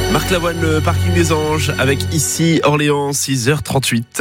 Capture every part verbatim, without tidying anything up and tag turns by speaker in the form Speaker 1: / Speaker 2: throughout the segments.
Speaker 1: Marc Lavoine, le parking des Anges, avec ici Orléans, six heures trente-huit.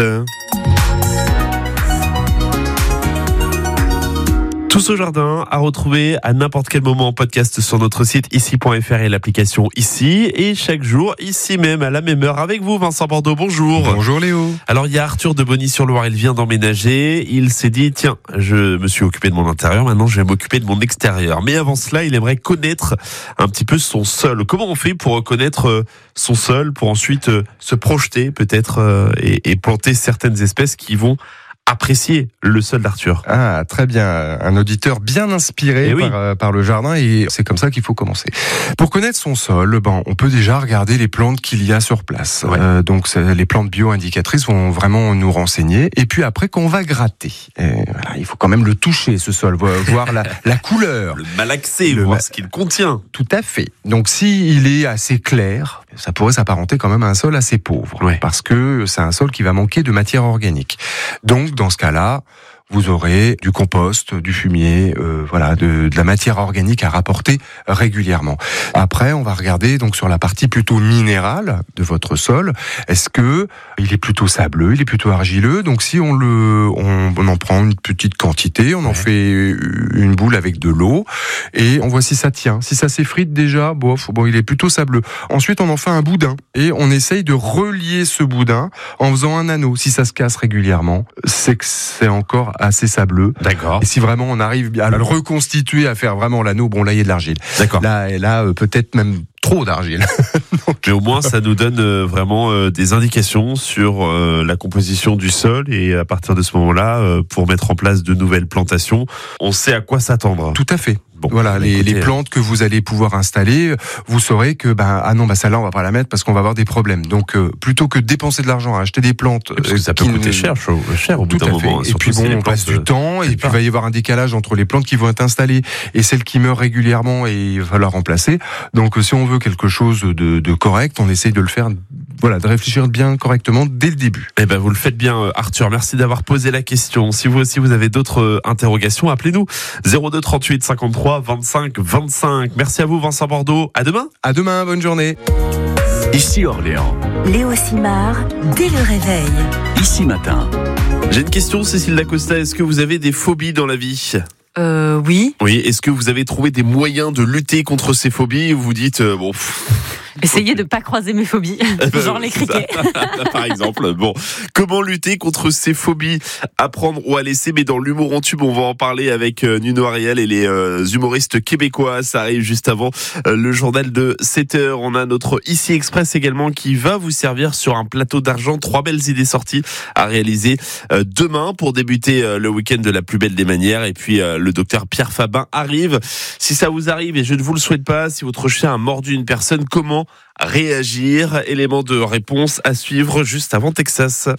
Speaker 1: Tous au jardin, à retrouver à n'importe quel moment en podcast sur notre site ici point f r et l'application Ici. Et chaque jour, ici même, à la même heure, avec vous, Vincent Bordeaux. Bonjour.
Speaker 2: Bonjour Léo.
Speaker 1: Alors, il y a Arthur de Bonny-sur-Loire, il vient d'emménager. Il s'est dit, tiens, je me suis occupé de mon intérieur, maintenant je vais m'occuper de mon extérieur. Mais avant cela, il aimerait connaître un petit peu son sol. Comment on fait pour connaître son sol, pour ensuite se projeter peut-être et, et planter certaines espèces qui vont apprécier le sol d'Arthur?
Speaker 2: Ah, très bien. Un auditeur bien inspiré
Speaker 1: oui.
Speaker 2: par, euh, par le jardin, et c'est comme ça qu'il faut commencer. Pour connaître son sol, ben, on peut déjà regarder les plantes qu'il y a sur place.
Speaker 1: Ouais.
Speaker 2: Euh, donc, les plantes bio-indicatrices vont vraiment nous renseigner. Et puis après, qu'on va gratter. Et voilà, il faut quand même le toucher, ce sol, voir la, la couleur.
Speaker 1: Le malaxer,
Speaker 2: Le
Speaker 1: voir
Speaker 2: ma-
Speaker 1: ce qu'il contient.
Speaker 2: Tout à fait. Donc, s'il est assez clair, ça pourrait s'apparenter quand même à un sol assez pauvre.
Speaker 1: Ouais.
Speaker 2: Parce que c'est un sol qui va manquer de matière organique. Donc, dans ce cas-là, vous aurez du compost, du fumier, euh, voilà, de, de la matière organique à rapporter régulièrement. Après, on va regarder donc sur la partie plutôt minérale de votre sol. Est-ce que il est plutôt sableux, il est plutôt argileux? Donc, si on le, on, on en prend une petite quantité, on en
Speaker 1: Ouais.
Speaker 2: fait une boule avec de l'eau et on voit si ça tient. Si ça s'effrite déjà, bof, bon, il est plutôt sableux. Ensuite, on en fait un boudin et on essaye de relier ce boudin en faisant un anneau. Si ça se casse régulièrement, c'est que c'est encore assez sableux.
Speaker 1: D'accord.
Speaker 2: Et si vraiment on arrive à le reconstituer, à faire vraiment l'anneau, bon là il y a de l'argile.
Speaker 1: D'accord.
Speaker 2: Là, et là euh, peut-être même trop d'argile.
Speaker 1: Mais au moins, ça nous donne euh, vraiment euh, des indications sur euh, la composition du sol, et à partir de ce moment-là, euh, pour mettre en place de nouvelles plantations, on sait à quoi s'attendre.
Speaker 2: Tout à fait.
Speaker 1: Bon,
Speaker 2: voilà, les,
Speaker 1: écoutez,
Speaker 2: les plantes que vous allez pouvoir installer, vous saurez que ben ah non, bah celle-là on va pas la mettre parce qu'on va avoir des problèmes. Donc euh, plutôt que de dépenser de l'argent à acheter des plantes,
Speaker 1: parce que ça peut
Speaker 2: qui
Speaker 1: coûter
Speaker 2: ne-
Speaker 1: cher, chaud- cher au bout
Speaker 2: Tout
Speaker 1: d'un
Speaker 2: à fait.
Speaker 1: moment.
Speaker 2: Et
Speaker 1: surtout
Speaker 2: puis
Speaker 1: si
Speaker 2: bon,
Speaker 1: les
Speaker 2: on passe
Speaker 1: plantes,
Speaker 2: du temps, et
Speaker 1: c'est
Speaker 2: puis
Speaker 1: pas-
Speaker 2: il va y avoir un décalage entre les plantes qui vont être installées et celles qui meurent régulièrement, et il va falloir remplacer. Donc si on veut quelque chose de, de correct, on essaye de le faire, voilà, de réfléchir bien correctement dès le début.
Speaker 1: Eh ben, vous le faites bien, euh, Arthur. Merci d'avoir posé la question. Si vous aussi vous avez d'autres euh, interrogations, appelez-nous zéro deux trente-huit cinquante-trois vingt-cinq vingt-cinq. Merci à vous, Vincent Bordeaux. À demain.
Speaker 2: À demain, bonne journée.
Speaker 3: Ici Orléans,
Speaker 4: Léo Simard, dès le réveil.
Speaker 3: ici matin.
Speaker 1: J'ai une question, Cécile Dacosta. Est-ce que vous avez des phobies dans la vie?
Speaker 5: Euh, oui.
Speaker 1: Oui. Est-ce que vous avez trouvé des moyens de lutter contre ces phobies, ou vous dites euh, bon. Pff,
Speaker 5: Essayez de pas croiser mes phobies, genre les criquets.
Speaker 1: Par exemple. Bon, comment lutter contre ces phobies? Apprendre ou à laisser, mais dans l'humour en tube, on va en parler avec euh, Nuno Ariel et les euh, humoristes québécois. Ça arrive juste avant euh, le journal de sept heures. On a notre Ici Express également qui va vous servir sur un plateau d'argent. Trois belles idées sorties à réaliser euh, demain pour débuter euh, le week-end de la plus belle des manières. Et puis euh, le docteur Pierre Fabin arrive. Si ça vous arrive, et je ne vous le souhaite pas, si votre chien a mordu une personne, comment réagir? Élément de réponse à suivre juste avant Texas.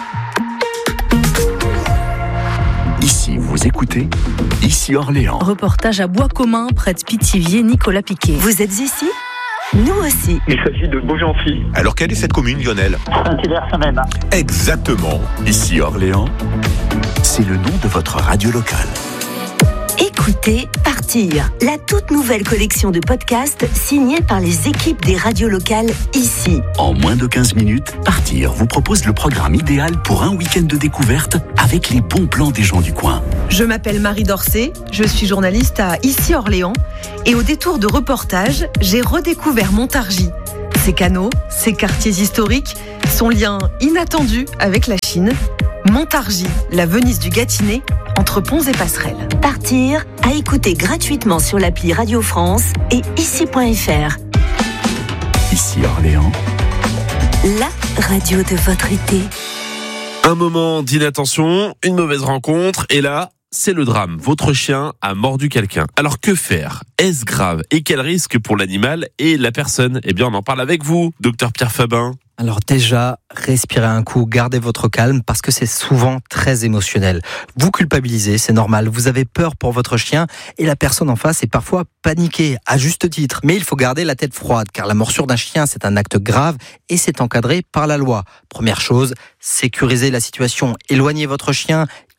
Speaker 3: Ici, vous écoutez, ici Orléans.
Speaker 4: Reportage à Bois Commun, près de Pithiviers, Nicolas Piquet. Vous êtes ici? Nous aussi.
Speaker 6: Il s'agit de Beaugency.
Speaker 7: Alors quelle est cette commune, Lionel?
Speaker 6: Saint-Hilaire-Semaine.
Speaker 7: Exactement.
Speaker 3: Ici Orléans, c'est le nom de votre radio locale.
Speaker 4: Écoutez Partir, la toute nouvelle collection de podcasts signée par les équipes des radios locales ici.
Speaker 3: En moins de quinze minutes, Partir vous propose le programme idéal pour un week-end de découverte avec les bons plans des gens du coin.
Speaker 8: Je m'appelle Marie Dorcet, je suis journaliste à Ici Orléans, et au détour de reportages, j'ai redécouvert Montargis. Ses canaux, ses quartiers historiques, son lien inattendu avec la Chine. Montargis, la Venise du Gâtinais, entre ponts et passerelles.
Speaker 4: Partir, à écouter gratuitement sur l'appli Radio France et ici point f r.
Speaker 3: Ici Orléans,
Speaker 4: La radio de votre été.
Speaker 1: Un moment d'inattention, une mauvaise rencontre, et là, c'est le drame. Votre chien a mordu quelqu'un. Alors que faire? Est-ce grave? Et quel risque pour l'animal et la personne? Eh bien, on en parle avec vous, docteur Pierre Fabin.
Speaker 9: Alors déjà, respirez un coup, gardez votre calme parce que c'est souvent très émotionnel. Vous culpabilisez, c'est normal, vous avez peur pour votre chien et la personne en face est parfois paniquée, à juste titre. Mais il faut garder la tête froide car la morsure d'un chien, c'est un acte grave et c'est encadré par la loi. Première chose, sécurisez la situation, éloignez votre chien,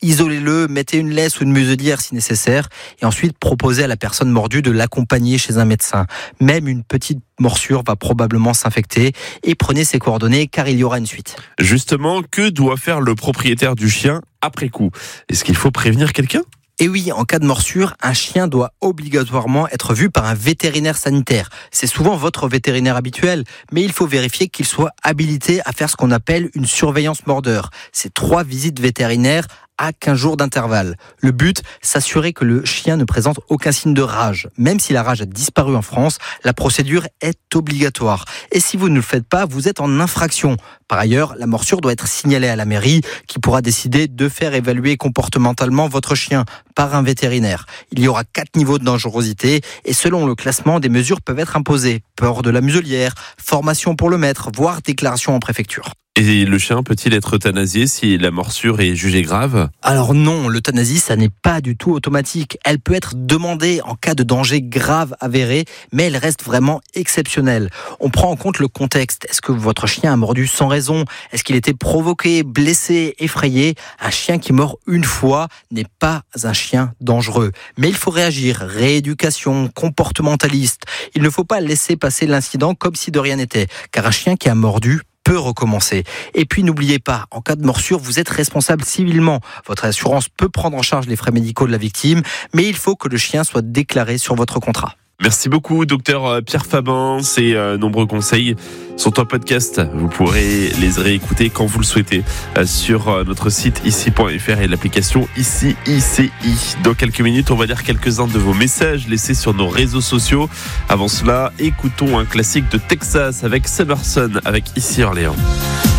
Speaker 9: isolez-le, mettez une laisse ou une muselière si nécessaire, et ensuite proposez à la personne mordue de l'accompagner chez un médecin. Même une petite morsure va probablement s'infecter, et prenez ses coordonnées car il y aura une suite.
Speaker 1: Justement, que doit faire le propriétaire du chien après coup ? Est-ce qu'il faut prévenir quelqu'un ?
Speaker 9: Et oui, en cas de morsure, un chien doit obligatoirement être vu par un vétérinaire sanitaire. C'est souvent votre vétérinaire habituel, mais il faut vérifier qu'il soit habilité à faire ce qu'on appelle une surveillance mordeur. C'est trois visites vétérinaires à quinze jours d'intervalle. Le but, s'assurer que le chien ne présente aucun signe de rage. Même si la rage a disparu en France, la procédure est obligatoire. Et si vous ne le faites pas, vous êtes en infraction. Par ailleurs, la morsure doit être signalée à la mairie, qui pourra décider de faire évaluer comportementalement votre chien par un vétérinaire. Il y aura quatre niveaux de dangerosité et selon le classement, des mesures peuvent être imposées. Port de la muselière, formation pour le maître, voire déclaration en préfecture.
Speaker 1: Et le chien peut-il être euthanasié si la morsure est jugée grave ?
Speaker 9: Alors non, l'euthanasie, ça n'est pas du tout automatique. Elle peut être demandée en cas de danger grave avéré, mais elle reste vraiment exceptionnelle. On prend en compte le contexte. Est-ce que votre chien a mordu sans raison ? Est-ce qu'il était provoqué, blessé, effrayé ? Un chien qui mord une fois n'est pas un chien dangereux. Mais il faut réagir. Rééducation, comportementaliste. Il ne faut pas laisser passer l'incident comme si de rien n'était. Car un chien qui a mordu peut recommencer. Et puis n'oubliez pas, en cas de morsure, vous êtes responsable civilement. Votre assurance peut prendre en charge les frais médicaux de la victime, mais il faut que le chien soit déclaré sur votre contrat.
Speaker 1: Merci beaucoup, docteur Pierre Fabin. Ces euh, nombreux conseils sont en podcast. Vous pourrez les réécouter quand vous le souhaitez euh, sur euh, notre site ici point f r et l'application Ici I C I. Dans quelques minutes, on va lire quelques-uns de vos messages laissés sur nos réseaux sociaux. Avant cela, écoutons un classique de Texas avec Summerson avec Ici Orléans.